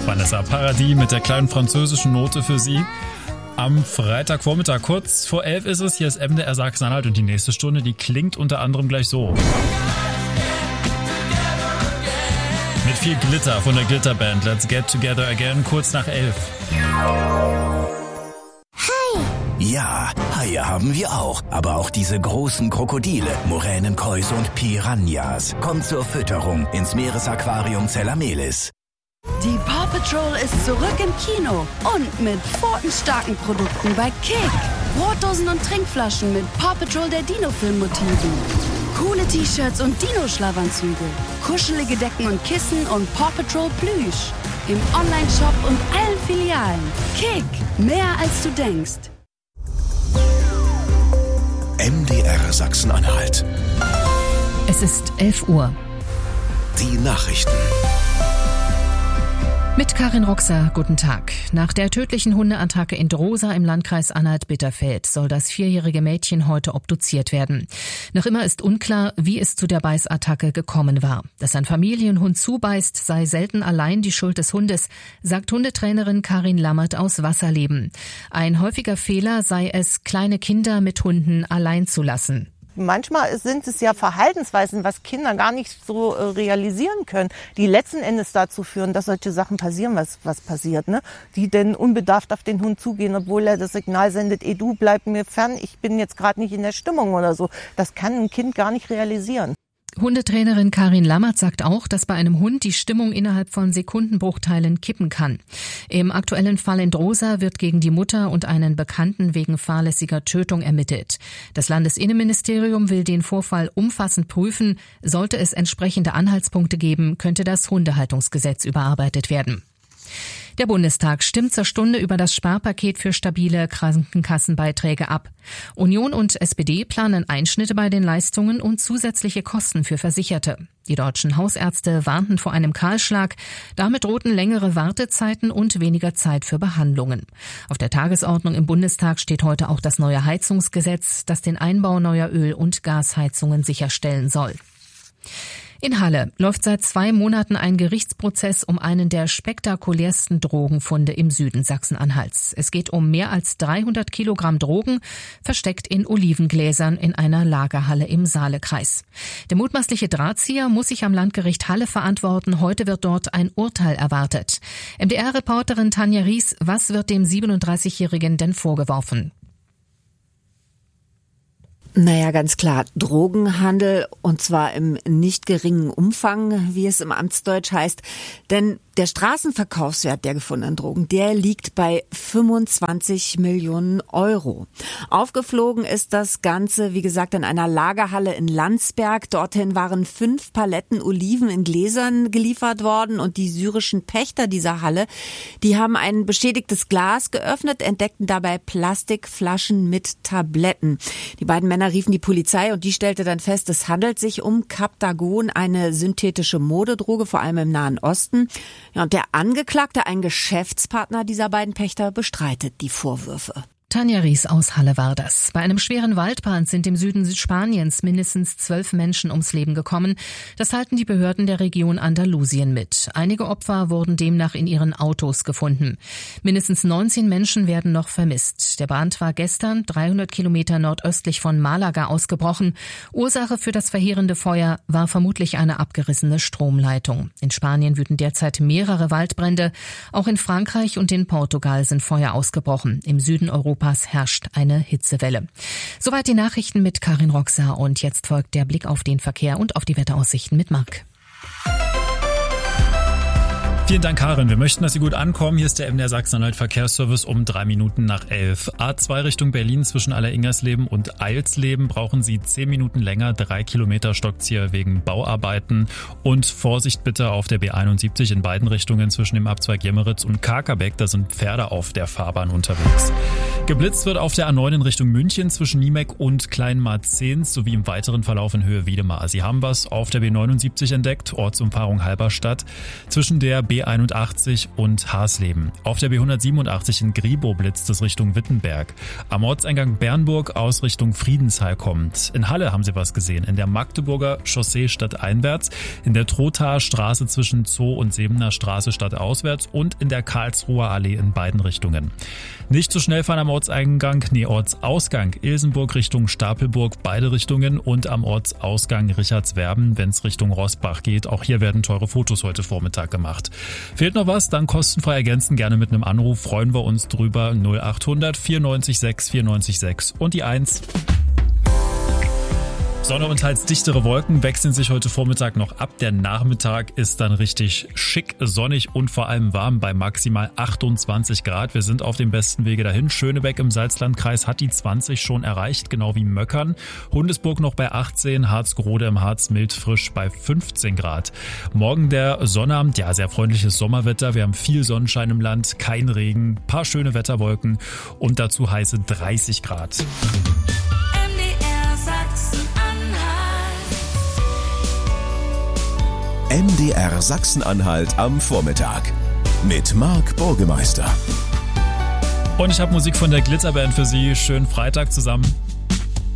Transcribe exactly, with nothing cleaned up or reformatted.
Vanessa Paradis mit der kleinen französischen Note für Sie. Am Freitagvormittag, kurz vor elf ist es, hier ist M D R Sachsen-Anhalt und die nächste Stunde, die klingt unter anderem gleich so. Mit viel Glitter von der Glitterband Let's Get Together Again, kurz nach elf. Ja, Haie haben wir auch, aber auch diese großen Krokodile, Moränenkäuse und Piranhas. Kommt zur Fütterung ins Meeresaquarium Zellamelis. Die Paw Patrol ist zurück im Kino und mit pfotenstarken Produkten bei Kick. Brotdosen und Trinkflaschen mit Paw Patrol der Dino-Film-Motiven. Coole T-Shirts und Dino-Schlafanzüge. Kuschelige Decken und Kissen und Paw Patrol Plüsch. Im Online-Shop und allen Filialen. Kick, mehr als du denkst. M D R Sachsen-Anhalt. Es ist elf Uhr. Die Nachrichten. Mit Karin Roxer, guten Tag. Nach der tödlichen Hundeattacke in Drosa im Landkreis Anhalt-Bitterfeld soll das vierjährige Mädchen heute obduziert werden. Noch immer ist unklar, wie es zu der Beißattacke gekommen war. Dass ein Familienhund zubeißt, sei selten allein die Schuld des Hundes, sagt Hundetrainerin Karin Lammert aus Wasserleben. Ein häufiger Fehler sei es, kleine Kinder mit Hunden allein zu lassen. Manchmal sind es ja Verhaltensweisen, was Kinder gar nicht so äh, realisieren können, die letzten Endes dazu führen, dass solche Sachen passieren, was, was passiert, ne? Die denn unbedarft auf den Hund zugehen, obwohl er das Signal sendet, ey, du bleib mir fern, ich bin jetzt gerade nicht in der Stimmung oder so. Das kann ein Kind gar nicht realisieren. Hundetrainerin Karin Lammert sagt auch, dass bei einem Hund die Stimmung innerhalb von Sekundenbruchteilen kippen kann. Im aktuellen Fall in Drosa wird gegen die Mutter und einen Bekannten wegen fahrlässiger Tötung ermittelt. Das Landesinnenministerium will den Vorfall umfassend prüfen. Sollte es entsprechende Anhaltspunkte geben, könnte das Hundehaltungsgesetz überarbeitet werden. Der Bundestag stimmt zur Stunde über das Sparpaket für stabile Krankenkassenbeiträge ab. Union und S P D planen Einschnitte bei den Leistungen und zusätzliche Kosten für Versicherte. Die deutschen Hausärzte warnten vor einem Kahlschlag. Damit drohten längere Wartezeiten und weniger Zeit für Behandlungen. Auf der Tagesordnung im Bundestag steht heute auch das neue Heizungsgesetz, das den Einbau neuer Öl- und Gasheizungen sicherstellen soll. In Halle läuft seit zwei Monaten ein Gerichtsprozess um einen der spektakulärsten Drogenfunde im Süden Sachsen-Anhalts. Es geht um mehr als dreihundert Kilogramm Drogen, versteckt in Olivengläsern in einer Lagerhalle im Saalekreis. Der mutmaßliche Drahtzieher muss sich am Landgericht Halle verantworten. Heute wird dort ein Urteil erwartet. M D R-Reporterin Tanja Ries, was wird dem siebenunddreißigjährigen denn vorgeworfen? Naja, ganz klar, Drogenhandel, und zwar im nicht geringen Umfang, wie es im Amtsdeutsch heißt. Denn der Straßenverkaufswert der gefundenen Drogen, der liegt bei fünfundzwanzig Millionen Euro. Aufgeflogen ist das Ganze, wie gesagt, in einer Lagerhalle in Landsberg. Dorthin waren fünf Paletten Oliven in Gläsern geliefert worden und die syrischen Pächter dieser Halle, die haben ein beschädigtes Glas geöffnet, entdeckten dabei Plastikflaschen mit Tabletten. Die beiden Männer riefen die Polizei und die stellte dann fest, es handelt sich um Captagon, eine synthetische Modedroge, vor allem im Nahen Osten. Ja, und der Angeklagte, ein Geschäftspartner dieser beiden Pächter, bestreitet die Vorwürfe. Tanja Ries aus Halle war das. Bei einem schweren Waldbrand sind im Süden Spaniens mindestens zwölf Menschen ums Leben gekommen. Das halten die Behörden der Region Andalusien mit. Einige Opfer wurden demnach in ihren Autos gefunden. Mindestens neunzehn Menschen werden noch vermisst. Der Brand war gestern dreihundert Kilometer nordöstlich von Malaga ausgebrochen. Ursache für das verheerende Feuer war vermutlich eine abgerissene Stromleitung. In Spanien wüten derzeit mehrere Waldbrände. Auch in Frankreich und in Portugal sind Feuer ausgebrochen. Im Süden Europas herrscht eine Hitzewelle. Soweit die Nachrichten mit Karin Roxer und jetzt folgt der Blick auf den Verkehr und auf die Wetteraussichten mit Marc. Vielen Dank, Karin. Wir möchten, dass Sie gut ankommen. Hier ist der M D R Sachsen-Anhalt Verkehrsservice um drei Minuten nach elf. A zwei Richtung Berlin zwischen Alleringersleben und Eilsleben brauchen Sie zehn Minuten länger. Drei Kilometer Stockzieher wegen Bauarbeiten. Und Vorsicht bitte auf der B einundsiebzig in beiden Richtungen zwischen dem Abzweig Jemmeritz und Kakerbeck. Da sind Pferde auf der Fahrbahn unterwegs. Geblitzt wird auf der A neun in Richtung München zwischen Niemeck und Kleinmarzens sowie im weiteren Verlauf in Höhe Wiedemar. Sie haben was auf der B neunundsiebzig entdeckt, Ortsumfahrung Halberstadt. Zwischen der B B einundachtzig und Hasleben. Auf der B hundertsiebenundachtzig in Gribow blitzt es Richtung Wittenberg. Am Ortseingang Bernburg aus Richtung Friedenshall kommt. In Halle haben Sie was gesehen. In der Magdeburger Chaussee stadteinwärts, in der Trothaer Straße zwischen Zoo und Sebener Straße stadtauswärts und in der Karlsruher Allee in beiden Richtungen. Nicht zu schnell fahren am Ortseingang, nee, Ortsausgang Ilsenburg Richtung Stapelburg, beide Richtungen, und am Ortsausgang Richardswerben, wenn es Richtung Roßbach geht. Auch hier werden teure Fotos heute Vormittag gemacht. Fehlt noch was? Dann kostenfrei ergänzen, gerne mit einem Anruf. Freuen wir uns drüber. null achthundert vierundneunzig sechs vierundneunzig sechs und die eins. Sonne und teils dichtere Wolken wechseln sich heute Vormittag noch ab. Der Nachmittag ist dann richtig schick, sonnig und vor allem warm bei maximal achtundzwanzig Grad. Wir sind auf dem besten Wege dahin. Schönebeck im Salzlandkreis hat die zwanzig schon erreicht, genau wie Möckern. Hundesburg noch bei achtzehn, Harzgrode im Harz mild frisch bei fünfzehn Grad. Morgen der Sonnabend, ja, sehr freundliches Sommerwetter. Wir haben viel Sonnenschein im Land, kein Regen, paar schöne Wetterwolken und dazu heiße dreißig Grad. M D R Sachsen-Anhalt am Vormittag mit Marc Burgemeister. Und ich habe Musik von der Glitterband für Sie. Schönen Freitag zusammen.